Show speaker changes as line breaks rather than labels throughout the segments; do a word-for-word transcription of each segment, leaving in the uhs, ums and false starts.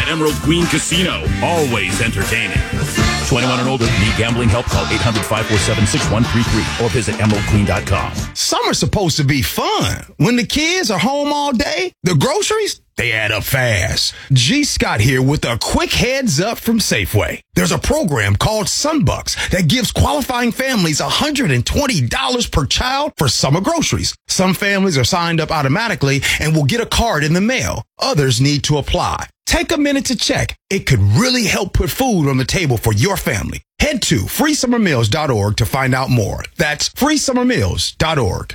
Emerald Queen Casino. Always entertaining. twenty-one and older. Need gambling help? Call eight hundred, five four seven, six one three three or visit emerald queen dot com.
Summer's supposed to be fun. When the kids are home all day, the groceries, they add up fast. G. Scott here with a quick heads up from Safeway. There's a program called Sunbucks that gives qualifying families one hundred twenty dollars per child for summer groceries. Some families are signed up automatically and will get a card in the mail. Others need to apply. Take a minute to check. It could really help put food on the table for your family. Head to free summer meals dot org to find out more. That's free summer meals dot org.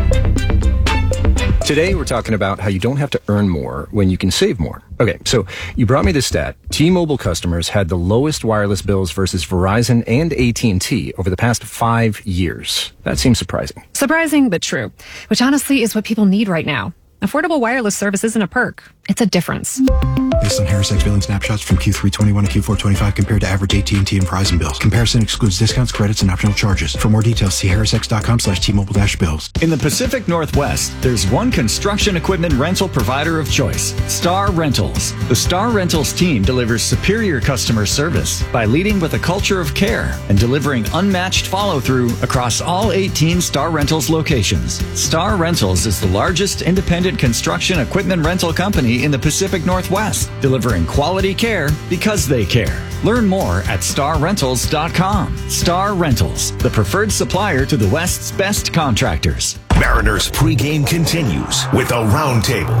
Today, we're talking about how you don't have to earn more when you can save more. Okay, so you brought me this stat. T-Mobile customers had the lowest wireless bills versus Verizon and A T and T over the past five years. That seems surprising.
Surprising, but true. Which honestly is what people need right now. Affordable wireless service isn't a perk. It's a difference.
Based on Harris X billing snapshots from Q three twenty-one to Q four twenty-five compared to average A T and T and Verizon bills. Comparison excludes discounts, credits, and optional charges. For more details, see harris x dot com slash T Mobile dash bills.
In the Pacific Northwest, there's one construction equipment rental provider of choice, Star Rentals. The Star Rentals team delivers superior customer service by leading with a culture of care and delivering unmatched follow-through across all eighteen Star Rentals locations. Star Rentals is the largest independent construction equipment rental company in the Pacific Northwest, delivering quality care because they care. Learn more at star rentals dot com. Star Rentals, the preferred supplier to the West's best contractors.
Mariners pregame continues with a roundtable.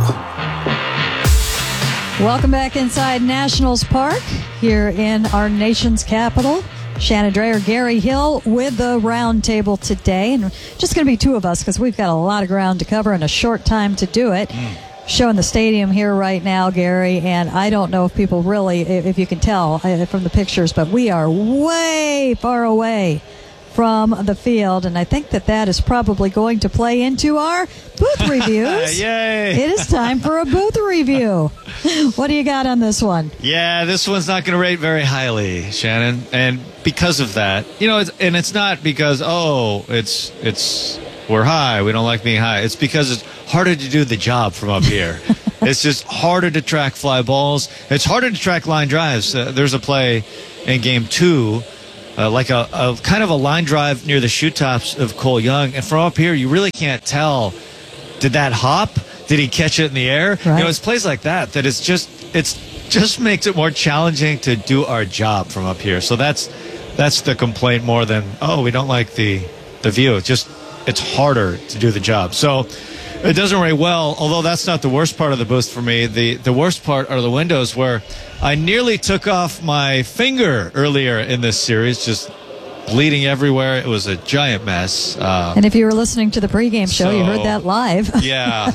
Welcome back inside Nationals Park here in our nation's capital. Shannon Drayer, Gary Hill with the roundtable today. And just going to be two of us because we've got a lot of ground to cover in a short time to do it. Mm. Showing the stadium here right now, Gary, and I don't know if people really, if you can tell from the pictures, but we are way far away from the field, and I think that that is probably going to play into our booth reviews.
Yay!
It is time for a booth review. What do you got on this one?
Yeah, this one's not going to rate very highly, Shannon, and because of that, you know, it's, and it's not because, oh, it's it's we're high, we don't like being high. It's because it's harder to do the job from up here. It's just harder to track fly balls. It's harder to track line drives. Uh, there's a play in game two, uh, like a, a kind of a line drive near the shoe tops of Cole Young. And from up here, you really can't tell, did that hop? Did he catch it in the air? Right. You know, it's plays like that that it's just it's just makes it more challenging to do our job from up here. So that's that's the complaint more than, oh, we don't like the the view. It's just it's harder to do the job. So it doesn't rate well, although that's not the worst part of the booth for me. The the worst part are the windows where I nearly took off my finger earlier in this series, just bleeding everywhere. It was a giant mess. Uh,
and if you were listening to the pregame show, so, you heard that live.
Yeah.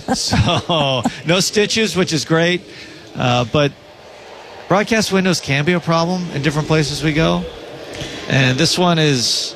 So no stitches, which is great. Uh, but broadcast windows can be a problem in different places we go. And this one is...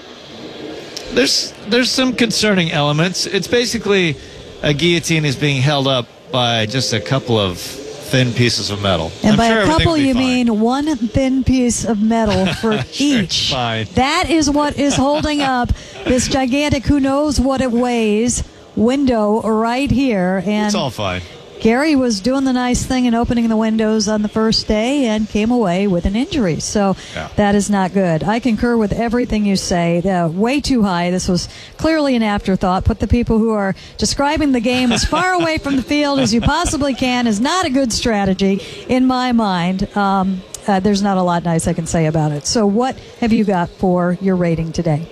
There's there's some concerning elements. It's basically a guillotine is being held up by just a couple of thin pieces of metal.
And
I'm
by
sure
a couple, you
fine.
mean one thin piece of metal for
sure
each.
Fine.
That is what is holding up this gigantic, who knows what it weighs, window right here. And
it's all fine.
Gary was doing the nice thing and opening the windows on the first day and came away with an injury. So yeah. That is not good. I concur with everything you say. Uh, way too high. This was clearly an afterthought. Put the people who are describing the game as far away from the field as you possibly can is not a good strategy in my mind. Um, uh, there's not a lot nice I can say about it. So what have you got for your rating today?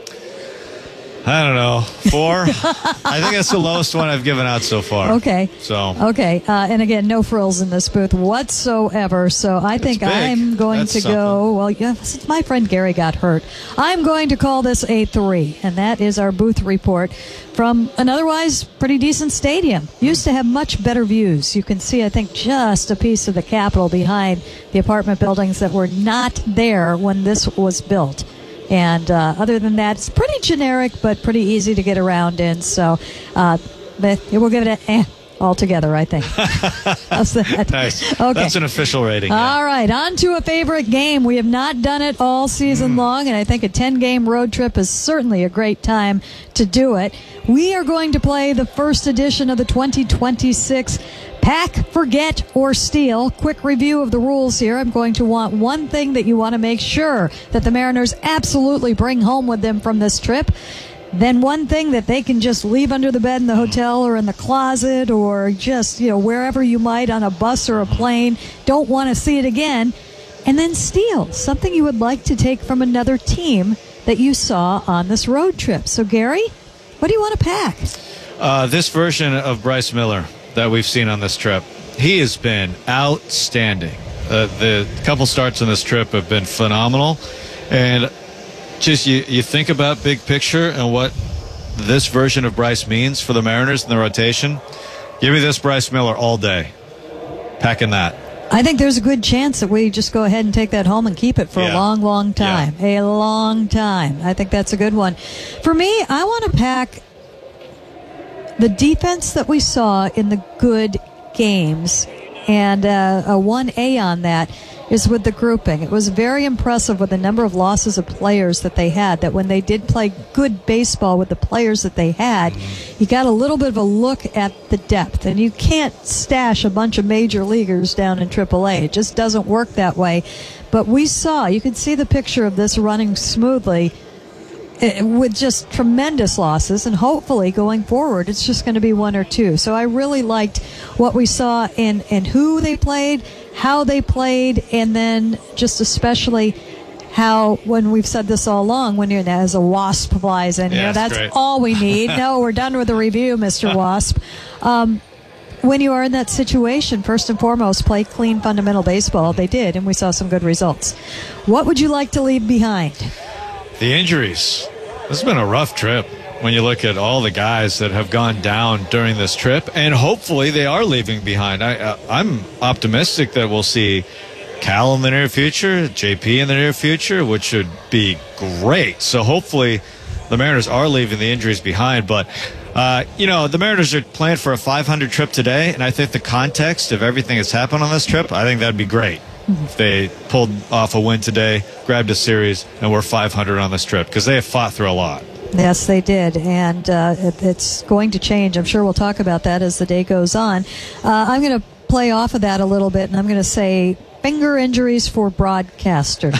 I don't know. Four? I think that's the lowest one I've given out so far.
Okay.
So.
Okay. Uh, and again, no frills in this booth whatsoever. So I
it's
think
big.
I'm going
that's
to
something.
go, well, yeah, since my friend Gary got hurt, I'm going to call this a three. And that is our booth report from an otherwise pretty decent stadium. Used to have much better views. You can see, I think, just a piece of the Capitol behind the apartment buildings that were not there when this was built. And uh, other than that, it's pretty generic, but pretty easy to get around in. So uh, but we'll give it a eh, altogether, I think. How's that?
Nice.
Okay.
That's an official rating. Yeah.
All right, on to a favorite game. We have not done it all season mm. long, and I think a ten-game road trip is certainly a great time to do it. We are going to play the first edition of the twenty twenty-six Pack, forget, or steal. Quick review of the rules here. I'm going to want one thing that you want to make sure that the Mariners absolutely bring home with them from this trip. Then one thing that they can just leave under the bed in the hotel or in the closet or just, you know, wherever you might on a bus or a plane. Don't want to see it again. And then steal something you would like to take from another team that you saw on this road trip. So, Gary, what do you want to pack?
Uh, this version of Bryce Miller that we've seen on this trip, he has been outstanding. Uh, the couple starts on this trip have been phenomenal. And just you, you think about big picture and what this version of Bryce means for the Mariners in the rotation. Give me this Bryce Miller all day. Packing that.
I think there's a good chance that we just go ahead and take that home and keep it for
yeah.
a long, long time. Yeah. A long time. I think that's a good one. For me, I want to pack the defense that we saw in the good games, and uh, a one A on that is with the grouping. It was very impressive with the number of losses of players that they had, that when they did play good baseball with the players that they had, you got a little bit of a look at the depth. And you can't stash a bunch of major leaguers down in triple A. It just doesn't work that way. But we saw, you can see the picture of this running smoothly with just tremendous losses, and hopefully going forward it's just going to be one or two. So I really liked what we saw in, in who they played, how they played, and then just especially how, when we've said this all along, when you're as a wasp flies in
yeah,
here, that's
great.
all we need. No, we're done with the review, Mister Wasp. Um, when you are in that situation, first and foremost, play clean fundamental baseball. They did, and we saw some good results. What would you like to leave behind?
The injuries. This has been a rough trip when you look at all the guys that have gone down during this trip, and hopefully they are leaving behind. I, uh, I'm optimistic that we'll see Cal in the near future, J P in the near future, which should be great. So hopefully the Mariners are leaving the injuries behind. But, uh, you know, the Mariners are planned for a five hundred trip today, and I think the context of everything that's happened on this trip, I think that'd be great. If they pulled off a win today, grabbed a series, and we're five hundred on this trip, because they have fought through a lot.
Yes, they did, and uh, it, it's going to change. I'm sure we'll talk about that as the day goes on. Uh, I'm going to play off of that a little bit, and I'm going to say finger injuries for broadcasters.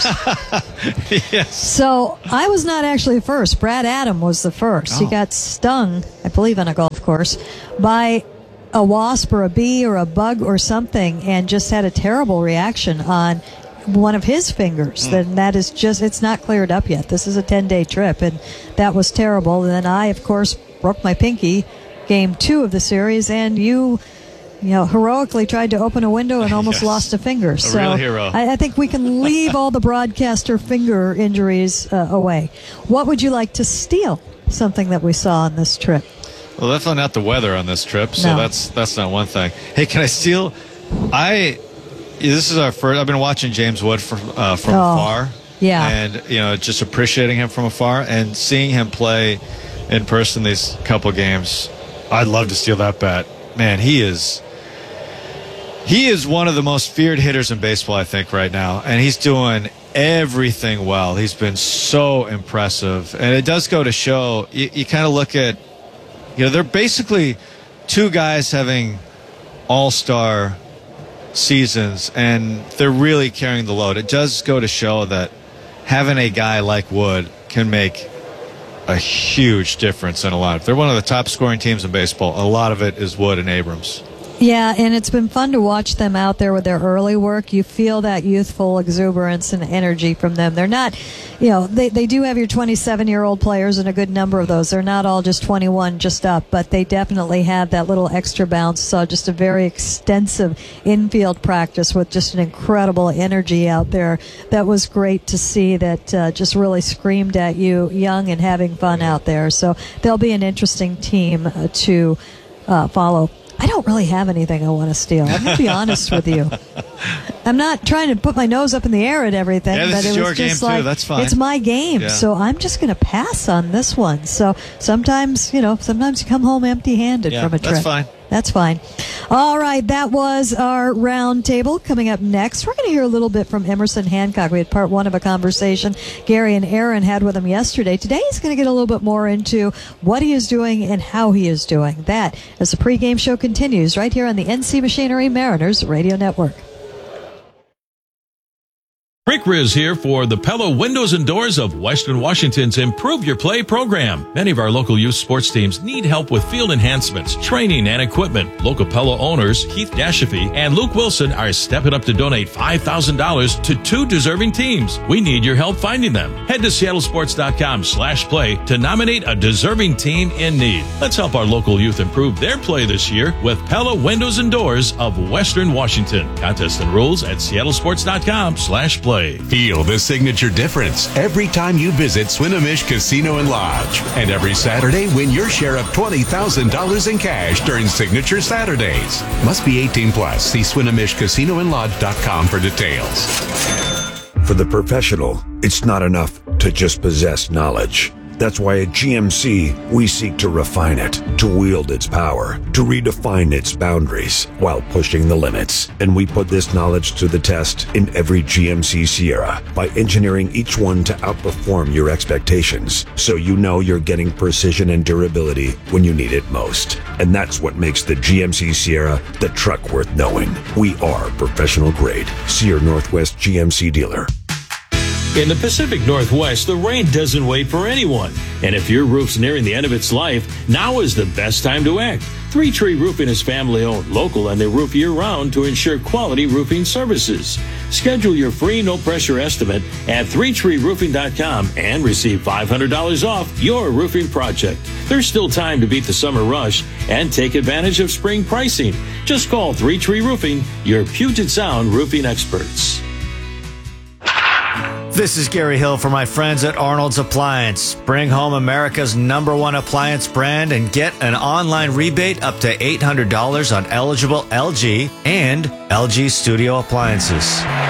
Yes.
So I was not actually the first. Brad Adam was the first.
Oh.
He got stung, I believe, on a golf course by a wasp or a bee or a bug or something, and just had a terrible reaction on one of his fingers. Mm. Then that is just, it's not cleared up yet. This is a ten-day trip, and that was terrible. And then I, of course, broke my pinky game two of the series, and you you know, heroically tried to open a window and almost
yes.
lost a finger.
A
so
real hero.
I, I think we can leave all the broadcaster finger injuries uh, away. What would you like to steal? Something that we saw on this trip.
Well, definitely not the weather on this trip, so
No.
that's that's not one thing. Hey, can I steal? I this is our first. I've been watching James Wood from uh, from
Oh,
afar,
yeah.
and you know, just appreciating him from afar and seeing him play in person these couple games. I'd love to steal that bat. Man, he is he is one of the most feared hitters in baseball, I think, right now, and he's doing everything well. He's been so impressive, and it does go to show. You, you kind of look at. You know, they're basically two guys having all-star seasons, and they're really carrying the load. It does go to show that having a guy like Wood can make a huge difference in a lot. If they're one of the top scoring teams in baseball, a lot of it is Wood and Abrams.
Yeah, and it's been fun to watch them out there with their early work. You feel that youthful exuberance and energy from them. They're not, you know, they, they do have your twenty-seven-year-old players, and a good number of those. They're not all just twenty-one, just up, but they definitely have that little extra bounce. So just a very extensive infield practice with just an incredible energy out there. That was great to see, that uh, just really screamed at you, young and having fun out there. So they'll be an interesting team uh, to uh, follow. I don't really have anything I want to steal. I'm going to be honest with you. I'm not trying to put my nose up in the air at everything,
Yeah, this
but
is
it
your
was just
game, too.
like,
That's fine.
it's my game,
Yeah.
so I'm just going to pass on this one. So sometimes, you know, sometimes you come home empty-handed
Yeah,
from a trip.
that's fine.
That's fine. All right, that was our round table. Coming up next, we're going to hear a little bit from Emerson Hancock. We had part one of a conversation Gary and Aaron had with him yesterday. Today he's going to get a little bit more into what he is doing and how he is doing that as the pregame show continues right here on the N C Machinery Mariners Radio Network.
Rick Riz here for the Pella Windows and Doors of Western Washington's Improve Your Play program. Many of our local youth sports teams need help with field enhancements, training, and equipment. Local Pella owners Keith Dashafy and Luke Wilson are stepping up to donate five thousand dollars to two deserving teams. We need your help finding them. Head to seattlesports.com slash play to nominate a deserving team in need. Let's help our local youth improve their play this year with Pella Windows and Doors of Western Washington. Contest and rules at seattlesports.com slash play.
Feel the signature difference every time you visit Swinomish Casino and Lodge. And every Saturday, win your share of twenty thousand dollars in cash during Signature Saturdays. Must be eighteen plus. See Swinomish Casino and Lodge dot com for details.
For the professional, it's not enough to just possess knowledge. That's why at G M C, we seek to refine it, to wield its power, to redefine its boundaries while pushing the limits. And we put this knowledge to the test in every G M C Sierra by engineering each one to outperform your expectations, so you know you're getting precision and durability when you need it most. And that's what makes the G M C Sierra the truck worth knowing. We are professional grade. See your Northwest G M C dealer.
In the Pacific Northwest, the rain doesn't wait for anyone. And if your roof's nearing the end of its life, now is the best time to act. Three Tree Roofing is family-owned, local, and they roof year-round to ensure quality roofing services. Schedule your free no-pressure estimate at three tree roofing dot com and receive five hundred dollars off your roofing project. There's still time to beat the summer rush and take advantage of spring pricing. Just call Three Tree Roofing, your Puget Sound roofing experts.
This is Gary Hill for my friends at Arnold's Appliance. Bring home America's number one appliance brand and get an online rebate up to eight hundred dollars on eligible L G and L G Studio appliances.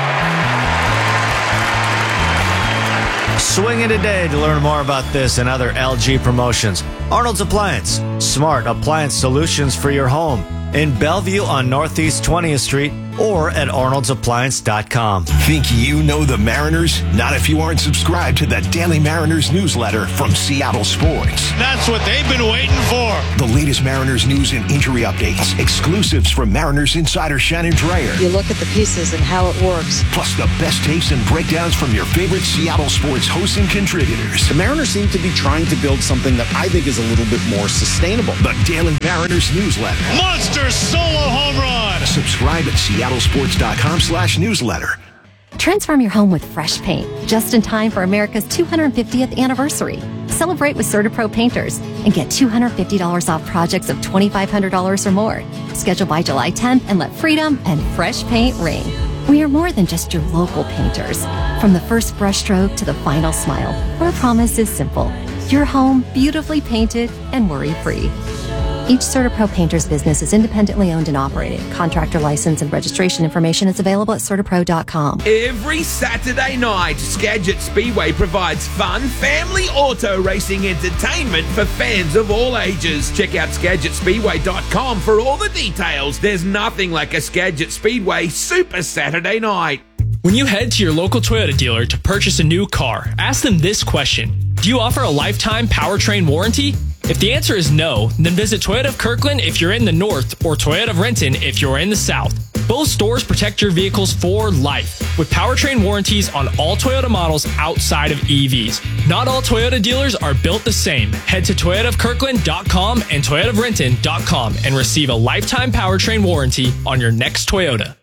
Swing in today to learn more about this and other L G promotions. Arnold's Appliance, smart appliance solutions for your home. In Bellevue on Northeast twentieth Street or at arnolds appliance dot com.
Think you know the Mariners? Not if you aren't subscribed to the Daily Mariners newsletter from Seattle Sports.
That's what they've been waiting for.
The latest Mariners news and injury updates, exclusives from Mariners insider Shannon Dreyer.
You look at the pieces and how it works.
Plus the best takes and breakdowns from your favorite Seattle Sports hosts and contributors.
The Mariners seem to be trying to build something that I think is a little bit more sustainable.
The Daily Mariners newsletter.
Monster solo home run.
Subscribe at seattle sports dot com slash newsletter.
Transform your home with fresh paint, just in time for America's two hundred fiftieth anniversary. Celebrate with CertaPro Painters and get two hundred fifty dollars off projects of twenty-five hundred dollars or more. Schedule by July tenth and let freedom and fresh paint ring. We are more than just your local painters. From the first brushstroke to the final smile, our promise is simple. Your home beautifully painted and worry-free. Each CertaPro Painters business is independently owned and operated. Contractor license and registration information is available at certapro dot com.
Every Saturday night, Skagit Speedway provides fun family auto racing entertainment for fans of all ages. Check out skagit speedway dot com for all the details. There's nothing like a Skagit Speedway Super Saturday night.
When you head to your local Toyota dealer to purchase a new car, ask them this question. Do you offer a lifetime powertrain warranty? If the answer is no, then visit Toyota of Kirkland if you're in the north or Toyota of Renton if you're in the south. Both stores protect your vehicles for life with powertrain warranties on all Toyota models outside of E Vs. Not all Toyota dealers are built the same. Head to toyota of kirkland dot com and toyota of renton dot com and receive a lifetime powertrain warranty on your next Toyota.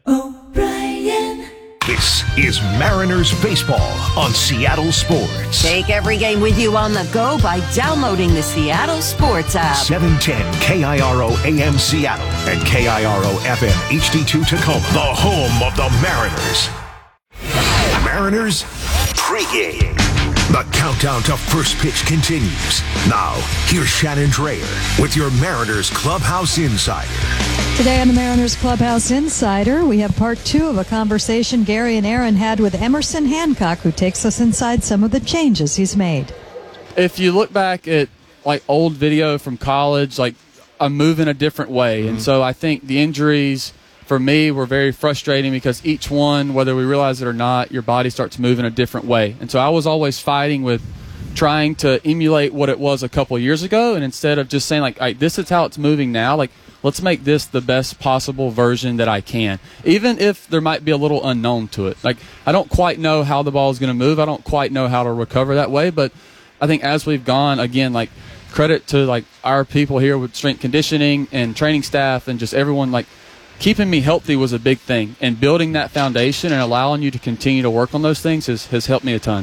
This is Mariners Baseball on Seattle Sports.
Take every game with you on the go by downloading the Seattle Sports app.
seven ten K I R O A M Seattle and K I R O F M H D two Tacoma. The home of the Mariners. Mariners pregame. The countdown to first pitch continues. Now, here's Shannon Dreyer with your Mariners Clubhouse Insider.
Today on the Mariners Clubhouse Insider, we have part two of a conversation Gary and Aaron had with Emerson Hancock, who takes us inside some of the changes he's made.
If you look back at like old video from college, like I'm moving a different way. Mm-hmm. And so I think the injuries for me were very frustrating because each one, whether we realize it or not, your body starts moving a different way. And so I was always fighting with trying to emulate what it was a couple of years ago, and instead of just saying like, all right, this is how it's moving now, like let's make this the best possible version that I can, even if there might be a little unknown to it. Like I don't quite know how the ball is going to move, I don't quite know how to recover that way, but I think as we've gone, again, like credit to like our people here with strength conditioning and training staff and just everyone, like keeping me healthy was a big thing, and building that foundation and allowing you to continue to work on those things has, has helped me a ton.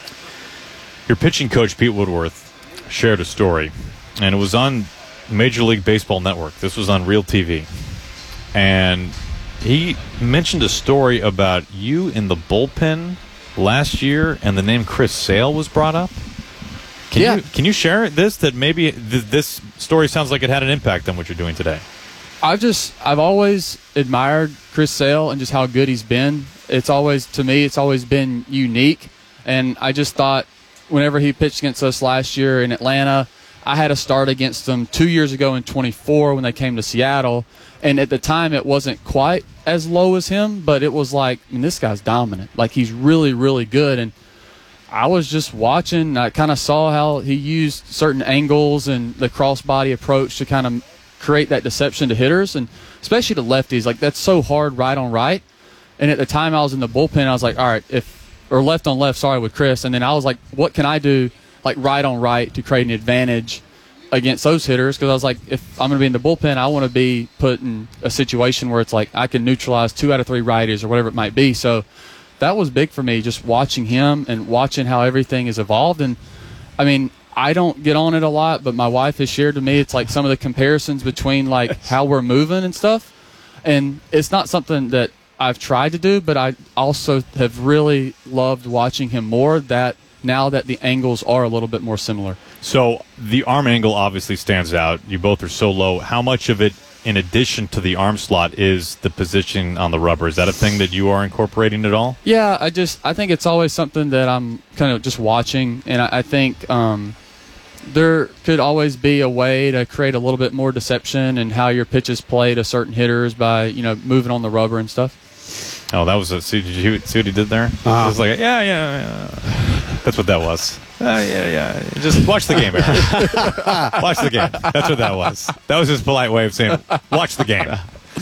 Your pitching coach, Pete Woodworth, shared a story, and it was on Major League Baseball Network. This was on Real T V. And he mentioned a story about you in the bullpen last year, and the name Chris Sale was brought up. Can yeah. you can you share this, that maybe th- this story sounds like it had an impact on what you're doing today?
I've just, I've always admired Chris Sale and just how good he's been. It's always, to me, it's always been unique. And I just thought, whenever he pitched against us last year in Atlanta, I had a start against them two years ago in twenty-four when they came to Seattle. And at the time, it wasn't quite as low as him, but it was like, I mean, this guy's dominant. Like, he's really, really good. And I was just watching. I kind of saw how he used certain angles and the crossbody approach to kind of create that deception to hitters, and especially to lefties. Like, that's so hard right on right. And at the time, I was in the bullpen. I was like, all right, if or left on left, sorry, with Chris. And then I was like, what can I do, like, right on right to create an advantage against those hitters? Because I was like, if I'm going to be in the bullpen, I want to be put in a situation where it's like I can neutralize two out of three righties or whatever it might be. So that was big for me, just watching him and watching how everything has evolved. And, I mean, I don't get on it a lot, but my wife has shared to me, it's like some of the comparisons between, like, how we're moving and stuff. And it's not something that I've tried to do, but I also have really loved watching him more, that now that the angles are a little bit more similar.
So the arm angle obviously stands out. You both are so low. How much of it, in addition to the arm slot, is the position on the rubber? Is that a thing that you are incorporating at all?
Yeah, I just I think it's always something that I'm kind of just watching, and I, I think um, there could always be a way to create a little bit more deception in how your pitches play to certain hitters by, you know, moving on the rubber and stuff.
Oh, that was a see, did you see what he did there? Uh, it was like, yeah, yeah, yeah. That's what that was. Uh, yeah, yeah. Just watch the game, Aaron. Watch the game. That's what that was. That was his polite way of saying, watch the game.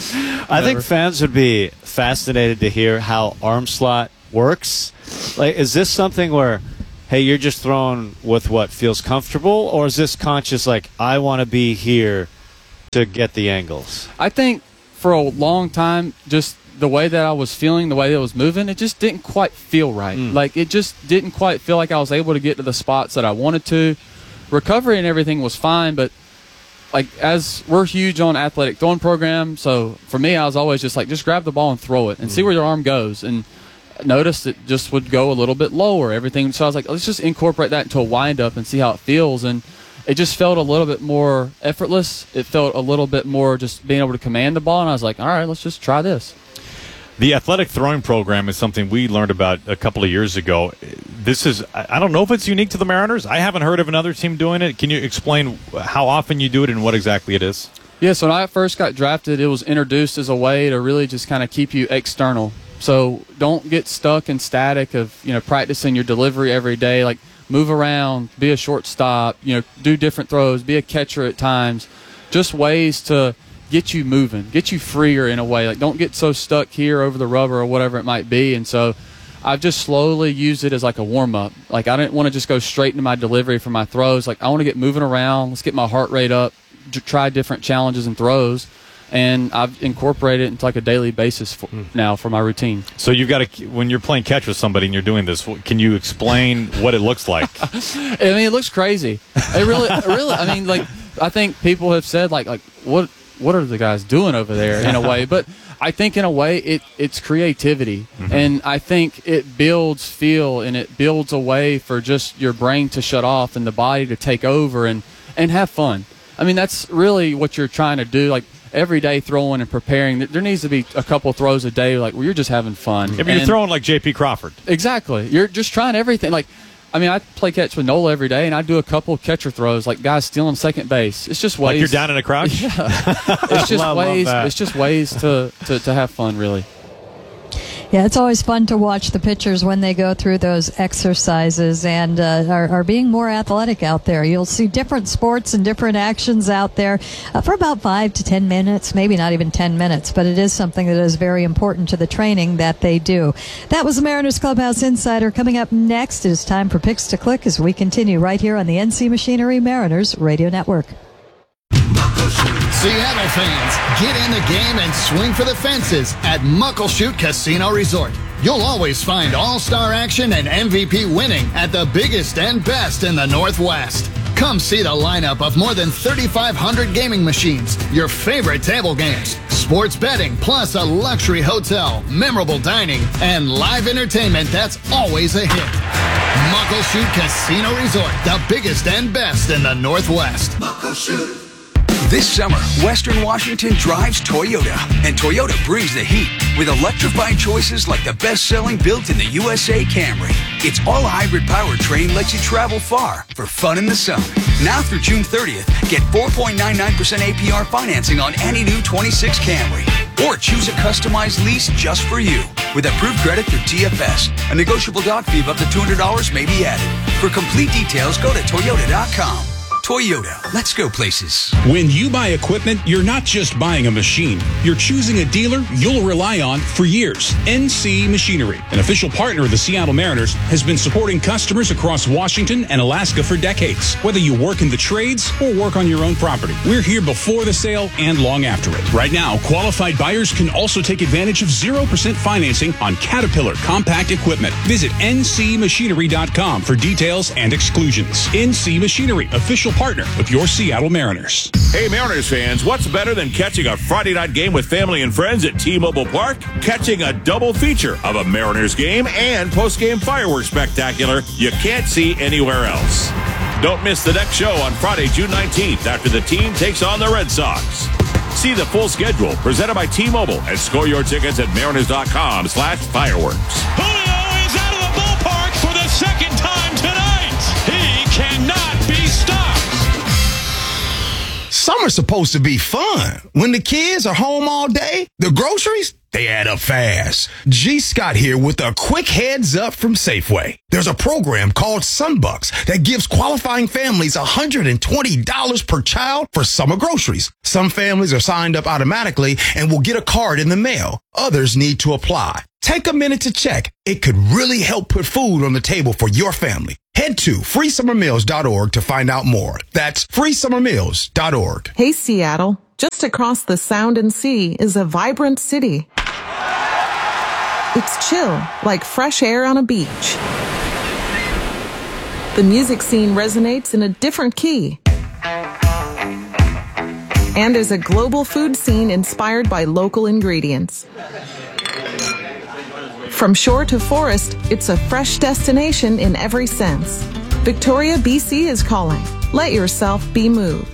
I think fans would be fascinated to hear how arm slot works. Like, is this something where, hey, you're just throwing with what feels comfortable, or is this conscious, like, I want to be here to get the angles?
I think for a long time, just the way that I was feeling, the way that I was moving, it just didn't quite feel right. Mm. Like, it just didn't quite feel like I was able to get to the spots that I wanted to. Recovery and everything was fine, but, like, as we're huge on athletic throwing program, so for me, I was always just like, just grab the ball and throw it and mm. see where your arm goes. And noticed it just would go a little bit lower, everything. So I was like, let's just incorporate that into a wind-up and see how it feels. And it just felt a little bit more effortless. It felt a little bit more just being able to command the ball. And I was like, all right, let's just try this.
The athletic throwing program is something we learned about a couple of years ago. This is, I don't know if it's unique to the Mariners. I haven't heard of another team doing it. Can you explain how often you do it and what exactly it is?
Yeah, so when I first got drafted, it was introduced as a way to really just kind of keep you external. So don't get stuck and static of, you know, practicing your delivery every day. Like, move around, be a shortstop, you know, do different throws, be a catcher at times. Just ways to get you moving, get you freer in a way. Like, don't get so stuck here over the rubber or whatever it might be. And so I've just slowly used it as like a warm-up. Like, I didn't want to just go straight into my delivery for my throws. Like, I want to get moving around. Let's get my heart rate up, try different challenges and throws. And I've incorporated it into like a daily basis for, mm. now for my routine.
So you've got to, when you're playing catch with somebody and you're doing this, can you explain what it looks like?
I mean, it looks crazy. It really, really. I mean, like, I think people have said like, like what, what are the guys doing over there in a way? But I think in a way it it's creativity, mm-hmm. and I think it builds feel and it builds a way for just your brain to shut off and the body to take over and and have fun. I mean, that's really what you're trying to do. Like, every day throwing and preparing, there needs to be a couple throws a day like where you're just having fun.
Yeah, but you're throwing like J P Crawford.
Exactly. You're just trying everything. Like, I mean, I play catch with Nola every day, and I do a couple catcher throws, like guys stealing second base. It's just ways.
Like you're down in a crouch?
Yeah. It's just
love,
ways.
love
It's just ways to, to, to have fun, really.
Yeah, it's always fun to watch the pitchers when they go through those exercises and uh, are, are being more athletic out there. You'll see different sports and different actions out there uh, for about five to ten minutes, maybe not even ten minutes, but it is something that is very important to the training that they do. That was the Mariners Clubhouse Insider. Coming up next, it is time for Picks to Click as we continue right here on the N C Machinery Mariners Radio Network.
Seattle fans, get in the game and swing for the fences at Muckleshoot Casino Resort. You'll always find all-star action and M V P winning at the biggest and best in the Northwest. Come see the lineup of more than thirty-five hundred gaming machines, your favorite table games, sports betting, plus a luxury hotel, memorable dining, and live entertainment that's always a hit. Muckleshoot Casino Resort, the biggest and best in the Northwest. Muckleshoot.
This summer, Western Washington drives Toyota, and Toyota brings the heat with electrified choices like the best-selling built in the U S A Camry. Its all-hybrid powertrain lets you travel far for fun in the summer. Now through June thirtieth, get four point nine nine percent A P R financing on any new twenty-six Camry. Or choose a customized lease just for you. With approved credit through T F S, a negotiable doc fee of up to two hundred dollars may be added. For complete details, go to Toyota dot com. Toyota, let's go places.
When you buy equipment, you're not just buying a machine. You're choosing a dealer you'll rely on for years. N C Machinery, an official partner of the Seattle Mariners, has been supporting customers across Washington and Alaska for decades. Whether you work in the trades or work on your own property, we're here before the sale and long after it. Right now, qualified buyers can also take advantage of zero percent financing on Caterpillar compact equipment. Visit N C machinery dot com for details and exclusions. N C Machinery, official partner of your Seattle Mariners.
Hey, Mariners fans, what's better than catching a Friday night game with family and friends at T-Mobile Park? Catching a double feature of a Mariners game and post-game fireworks spectacular you can't see anywhere else. Don't miss the next show on Friday, June nineteenth, after the team takes on the Red Sox. See the full schedule presented by T-Mobile and score your tickets at mariners dot com slash fireworks.
Julio is out of the ballpark for the second time tonight. He cannot be stopped.
Summer's supposed to be fun. When the kids are home all day, the groceries, they add up fast. G. Scott here with a quick heads up from Safeway. There's a program called Sunbucks that gives qualifying families one hundred twenty dollars per child for summer groceries. Some families are signed up automatically and will get a card in the mail. Others need to apply. Take a minute to check. It could really help put food on the table for your family. Head to free summer meals dot org to find out more. That's free summer meals dot org.
Hey, Seattle. Just across the Sound and Sea is a vibrant city. It's chill, like fresh air on a beach. The music scene resonates in a different key. And there's a global food scene inspired by local ingredients. From shore to forest, it's a fresh destination in every sense. Victoria, B C is calling. Let yourself be moved.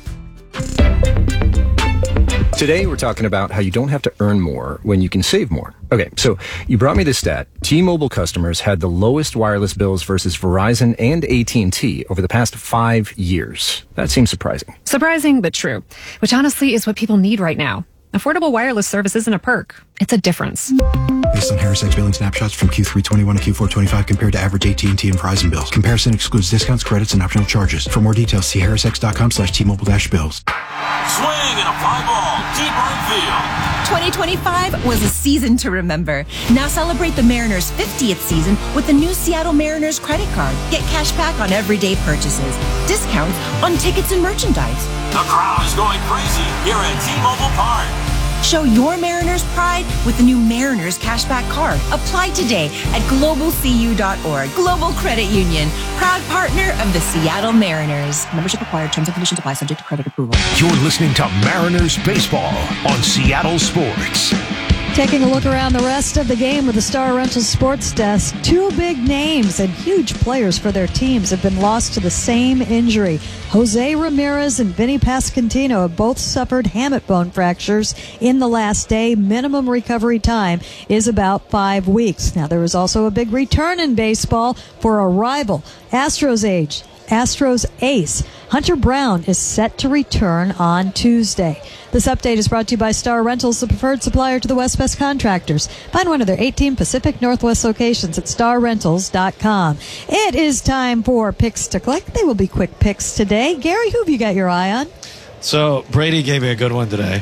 Today, we're talking about how you don't have to earn more when you can save more. Okay, so you brought me this stat. T-Mobile customers had the lowest wireless bills versus Verizon and A T and T over the past five years. That seems surprising.
Surprising, but true. Which honestly is what people need right now. Affordable wireless service isn't a perk. It's a difference.
Based on Harris X billing snapshots from Q three twenty-one and Q four twenty-five compared to average A T and T and Verizon bills. Comparison excludes discounts, credits, and optional charges. For more details, see harris x dot com slash T Mobile dash bills.
Swing and a fly ball deep right field.
twenty twenty-five was a season to remember. Now celebrate the Mariners' fiftieth season with the new Seattle Mariners credit card. Get cash back on everyday purchases. Discounts on tickets and merchandise.
The crowd is going crazy here at T-Mobile Park.
Show your Mariners pride with the new Mariners Cashback Card. Apply today at global c u dot org. Global Credit Union, proud partner of the Seattle Mariners. Membership required. Terms and conditions apply. Subject to credit approval.
You're listening to Mariners Baseball on Seattle Sports.
Taking a look around the rest of the game with the Star Rentals Sports Desk, two big names and huge players for their teams have been lost to the same injury. Jose Ramirez and Vinny Pasquantino have both suffered hamate bone fractures in the last day. Minimum recovery time is about five weeks. Now, there was also a big return in baseball for a rival. Astros age. Astros ace Hunter Brown is set to return on Tuesday. This update is brought to you by Star Rentals, the preferred supplier to the West Best contractors. Find one of their eighteen Pacific Northwest locations at star rentals dot com. It is time for Picks to Click. They will be quick picks today. Gary, who have you got your eye on?
So Brady gave me a good one today.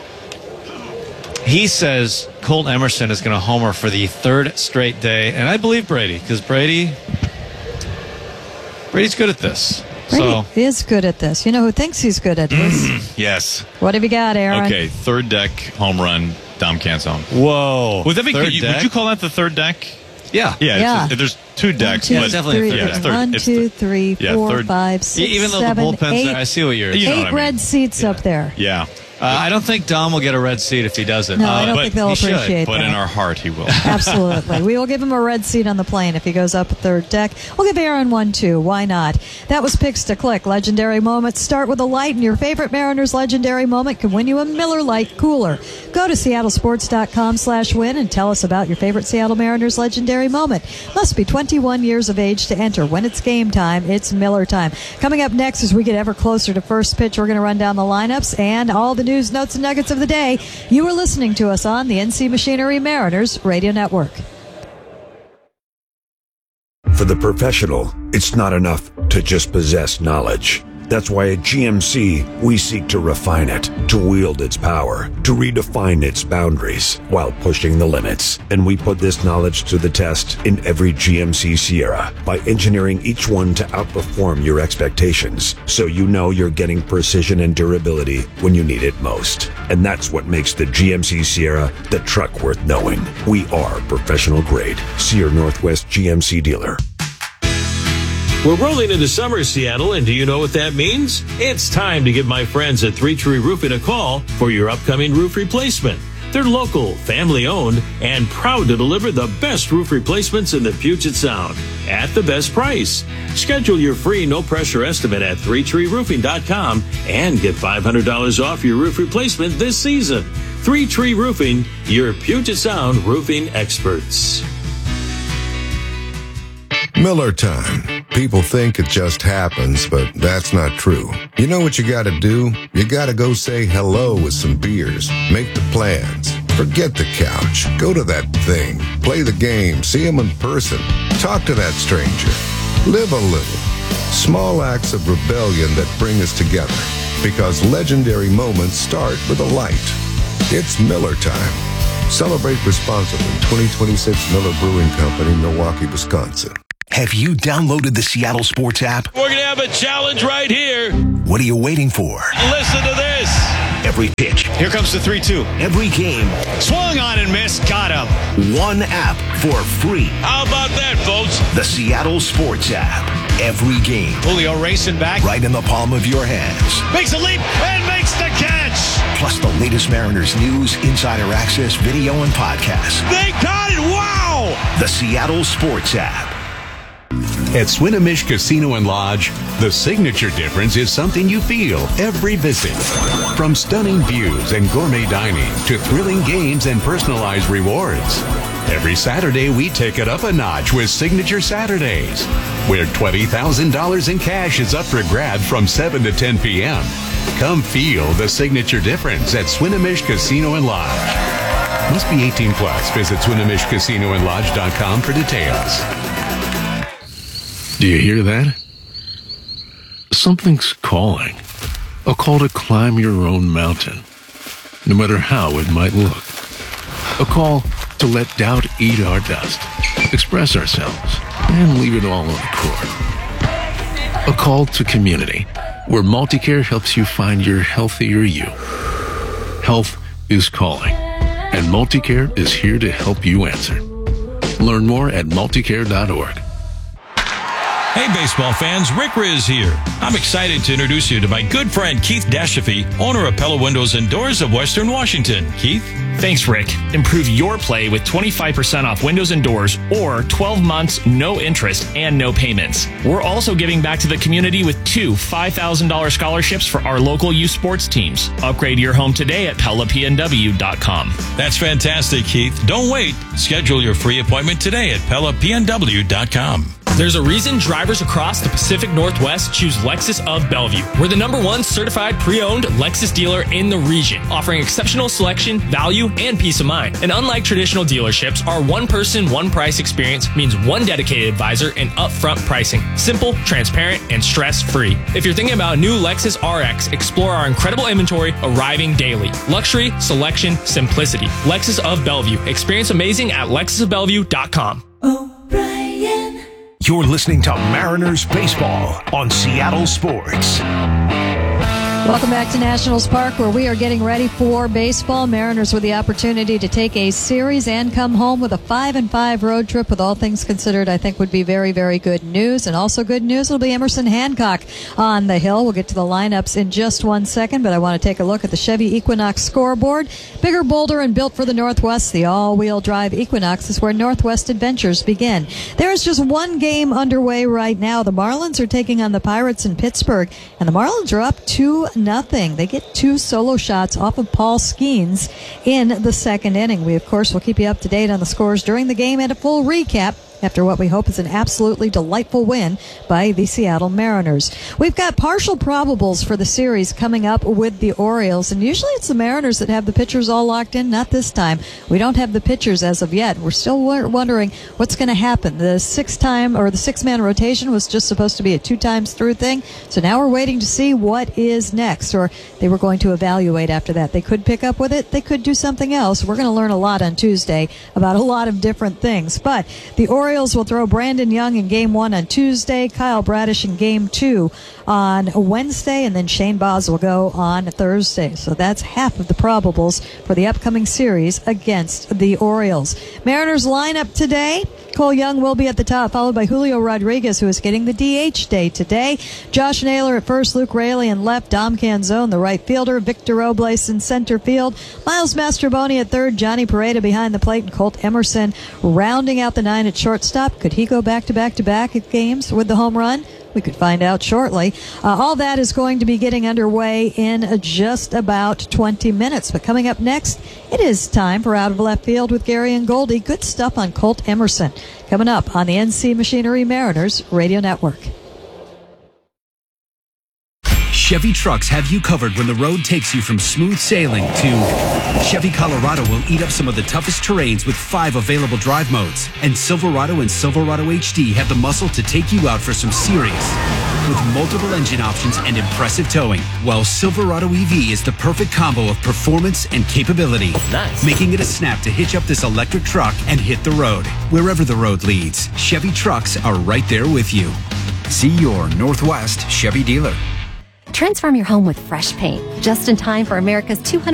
He says Colt Emerson is going to homer for the third straight day, and I believe Brady because Brady... Brady's good at this.
Brady
so.
is good at this. You know who thinks he's good at this?
Yes.
What have you got, Aaron?
Okay, third deck home run, Dom Canzone.
Whoa.
Would that be?
Third
Could you,
deck?
would you call that the third deck?
Yeah.
Yeah.
Yeah.
It's a, there's two decks.
One, two,
but
definitely a
three,
third deck.
Third.
One,
It's
two,
the-
three,
yeah,
four,
third-
five, six,
Even though
seven,
the bullpen's
eight,
there, I see what you're...
You know
eight
what I mean.
red seats up there.
Yeah.
Uh, I don't think Dom will get a red seat if he does it.
No, I
uh,
don't
but
think they'll
he should.
appreciate
But
that.
in our heart, he will.
Absolutely. We will give him a red seat on the plane if he goes up a third deck. We'll give Aaron one, too. Why not? That was Picks to Click. Legendary moments start with a light, and your favorite Mariners legendary moment can win you a Miller Lite cooler. Go to seattle sports dot com slash win and tell us about your favorite Seattle Mariners legendary moment. Must be twenty-one years of age to enter. When it's game time, it's Miller time. Coming up next, as we get ever closer to first pitch, we're going to run down the lineups and all the news, notes, and nuggets of the day. You are listening to us on the N C Machinery Mariners Radio Network.
For the professional, it's not enough to just possess knowledge. That's why at G M C, we seek to refine it, to wield its power, to redefine its boundaries while pushing the limits. And we put this knowledge to the test in every G M C Sierra by engineering each one to outperform your expectations, so you know you're getting precision and durability when you need it most. And that's what makes the G M C Sierra the truck worth knowing. We are professional grade. See your Northwest G M C dealer.
We're rolling into summer, Seattle, and do you know what that means? It's time to give my friends at Three Tree Roofing a call for your upcoming roof replacement. They're local, family-owned, and proud to deliver the best roof replacements in the Puget Sound at the best price. Schedule your free no-pressure estimate at three tree roofing dot com and get five hundred dollars off your roof replacement this season. Three Tree Roofing, your Puget Sound roofing experts.
Miller time. People think it just happens, but that's not true. You know what you gotta do? You gotta go say hello with some beers. Make the plans. Forget the couch. Go to that thing. Play the game. See him in person. Talk to that stranger. Live a little. Small acts of rebellion that bring us together. Because legendary moments start with a light. It's Miller time. Celebrate responsibly. twenty twenty-six Miller Brewing Company, Milwaukee, Wisconsin.
Have you downloaded the Seattle Sports app?
We're going to have a challenge right here.
What are you waiting for?
Listen to this.
Every pitch.
Here comes the three two.
Every game.
Swung on and missed. Got him.
One app for free.
How about that, folks?
The Seattle Sports app. Every game.
Julio racing back.
Right in the palm of your hands.
Makes a leap and makes the catch.
Plus the latest Mariners news, insider access, video, and podcasts.
They got it. Wow.
The Seattle Sports app.
At Swinomish Casino and Lodge, the signature difference is something you feel every visit. From stunning views and gourmet dining to thrilling games and personalized rewards. Every Saturday, we take it up a notch with Signature Saturdays, where twenty thousand dollars in cash is up for grabs from seven to ten p.m. Come feel the signature difference at Swinomish Casino and Lodge. Must be eighteen plus. Visit Swinomish Casino and Lodge dot com for details.
Do you hear that? Something's calling. A call to climb your own mountain, no matter how it might look. A call to let doubt eat our dust, express ourselves, and leave it all on the court. A call to community, where Multicare helps you find your healthier you. Health is calling, and Multicare is here to help you answer. Learn more at multicare dot org.
Hey, baseball fans, Rick Riz here. I'm excited to introduce you to my good friend Keith Dashafee, owner of Pella Windows and Doors of Western Washington. Keith?
Thanks, Rick. Improve your play with twenty-five percent off windows and doors or twelve months, no interest and no payments. We're also giving back to the community with two five thousand dollars scholarships for our local youth sports teams. Upgrade your home today at Pella P N W dot com.
That's fantastic, Keith. Don't wait. Schedule your free appointment today at Pella P N W dot com.
There's a reason drivers across the Pacific Northwest choose Lexus of Bellevue. We're the number one certified pre-owned Lexus dealer in the region, offering exceptional selection, value, and peace of mind. And unlike traditional dealerships, our one-person, one-price experience means one dedicated advisor and upfront pricing. Simple, transparent, and stress-free. If you're thinking about a new Lexus R X, explore our incredible inventory arriving daily. Luxury, selection, simplicity. Lexus of Bellevue. Experience amazing at Lexus of Bellevue dot com.
You're listening to Mariners Baseball on Seattle Sports.
Welcome back to Nationals Park, where we are getting ready for baseball. Mariners with the opportunity to take a series and come home with a five and five road trip. With all things considered, I think would be very, very good news. And also good news will be Emerson Hancock on the hill. We'll get to the lineups in just one second, but I want to take a look at the Chevy Equinox scoreboard. Bigger, bolder, and built for the Northwest, the all-wheel drive Equinox is where Northwest adventures begin. There is just one game underway right now. The Marlins are taking on the Pirates in Pittsburgh, and the Marlins are up two nothing. They get two solo shots off of Paul Skeens in the second inning. We, of course, will keep you up to date on the scores during the game and a full recap after what we hope is an absolutely delightful win by the Seattle Mariners. We've got partial probables for the series coming up with the Orioles, and usually it's the Mariners that have the pitchers all locked in. Not this time. We don't have the pitchers as of yet. We're still wondering what's going to happen. The six-time or the six-man rotation was just supposed to be a two times through thing, so now we're waiting to see what is next, or they were going to evaluate after that. They could pick up with it. They could do something else. We're going to learn a lot on Tuesday about a lot of different things, but the Orioles Orioles will throw Brandon Young in game one on Tuesday, Kyle Bradish in game two on Wednesday, and then Shane Baz will go on Thursday. So that's half of the probables for the upcoming series against the Orioles. Mariners lineup today. Cole Young will be at the top, followed by Julio Rodriguez, who is getting the D H day today. Josh Naylor at first, Luke Raley in left, Dom Canzone, the right fielder, Victor Robles in center field, Miles Mastroboni at third, Johnny Pareda behind the plate, and Colt Emerson rounding out the nine at shortstop. Could he go back-to-back-to-back at games with the home run? We could find out shortly. Uh, all that is going to be getting underway in just about twenty minutes. But coming up next, it is time for Out of Left Field with Gary and Goldie. Good stuff on Colt Emerson. Coming up on the N C Machinery Mariners Radio Network.
Chevy trucks have you covered when the road takes you from smooth sailing to Chevy Colorado will eat up some of the toughest terrains with five available drive modes. And Silverado and Silverado H D have the muscle to take you out for some serious with multiple engine options and impressive towing. While Silverado E V is the perfect combo of performance and capability, nice. Making it a snap to hitch up this electric truck and hit the road. Wherever the road leads, Chevy trucks are right there with you. See your Northwest Chevy dealer.
Transform your home with fresh paint, just in time for America's two hundred